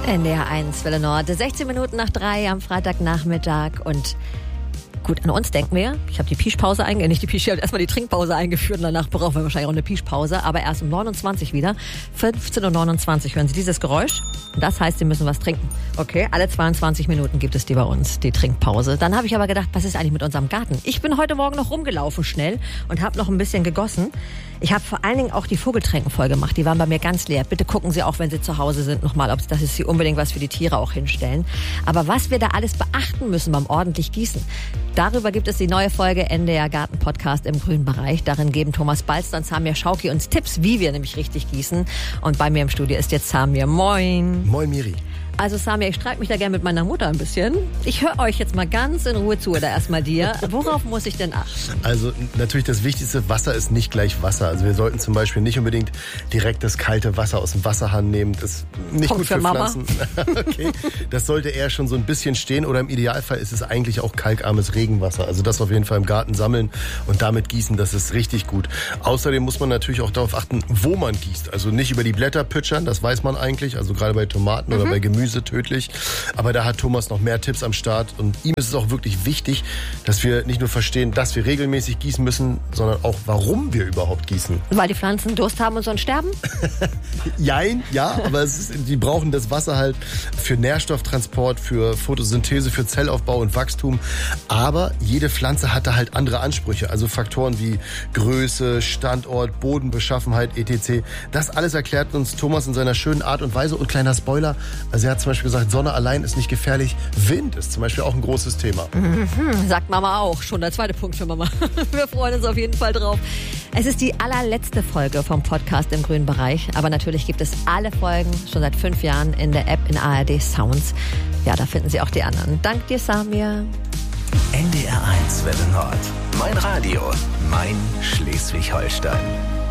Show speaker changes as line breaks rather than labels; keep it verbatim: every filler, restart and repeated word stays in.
N D R eins Welle Nord, sechzehn Minuten nach drei am Freitagnachmittag und gut, an uns denken wir. Ich habe die Pischpause eingeführt, nicht die Pisch, ich habe erstmal die Trinkpause eingeführt und danach brauchen wir wahrscheinlich auch eine Pischpause, aber erst um neunundzwanzig wieder. fünfzehn Uhr neunundzwanzig hören Sie dieses Geräusch. Das heißt, Sie müssen was trinken. Okay, alle zweiundzwanzig Minuten gibt es die bei uns, die Trinkpause. Dann habe ich aber gedacht, was ist eigentlich mit unserem Garten? Ich bin heute Morgen noch rumgelaufen schnell und habe noch ein bisschen gegossen. Ich habe vor allen Dingen auch die Vogeltränken voll gemacht. Die waren bei mir ganz leer. Bitte gucken Sie auch, wenn Sie zu Hause sind, nochmal, ob das ist Sie unbedingt was für die Tiere auch hinstellen. Aber was wir da alles beachten müssen beim ordentlich Gießen, darüber gibt es die neue Folge N D R Garten Podcast im grünen Bereich. Darin geben Thomas Balster und Samir Schauki uns Tipps, wie wir nämlich richtig gießen. Und bei mir im Studio ist jetzt Samir. Moin.
Moin, Miri.
Also Samir, ich streite mich da gerne mit meiner Mutter ein bisschen. Ich höre euch jetzt mal ganz in Ruhe zu, oder erstmal dir. Worauf muss ich denn achten?
Also natürlich das Wichtigste, Wasser ist nicht gleich Wasser. Also wir sollten zum Beispiel nicht unbedingt direkt das kalte Wasser aus dem Wasserhahn nehmen. Das ist nicht
Punkt
gut für,
für Mama.
Pflanzen. Okay. Das sollte eher schon so ein bisschen stehen oder im Idealfall ist es eigentlich auch kalkarmes Regenwasser. Also das auf jeden Fall im Garten sammeln und damit gießen, das ist richtig gut. Außerdem muss man natürlich auch darauf achten, wo man gießt. Also nicht über die Blätter pütschern, das weiß man eigentlich. Also gerade bei Tomaten mhm. oder bei Gemüse tödlich. Aber da hat Thomas noch mehr Tipps am Start und ihm ist es auch wirklich wichtig, dass wir nicht nur verstehen, dass wir regelmäßig gießen müssen, sondern auch, warum wir überhaupt gießen.
Weil die Pflanzen Durst haben und sonst sterben?
Jein, ja, aber es ist, die brauchen das Wasser halt für Nährstofftransport, für Photosynthese, für Zellaufbau und Wachstum. Aber jede Pflanze hat da halt andere Ansprüche. Also Faktoren wie Größe, Standort, Bodenbeschaffenheit, et cetera. Das alles erklärt uns Thomas in seiner schönen Art und Weise. Und kleiner Spoiler, also er hat zum Beispiel gesagt, Sonne allein ist nicht gefährlich. Wind ist zum Beispiel auch ein großes Thema.
Mhm, sagt Mama auch. Schon der zweite Punkt für Mama. Wir freuen uns auf jeden Fall drauf. Es ist die allerletzte Folge vom Podcast im grünen Bereich. Aber natürlich gibt es alle Folgen schon seit fünf Jahren in der App in A R D Sounds. Ja, da finden Sie auch die anderen. Dank dir, Samir.
N D R eins Welle Nord. Mein Radio. Mein Schleswig-Holstein.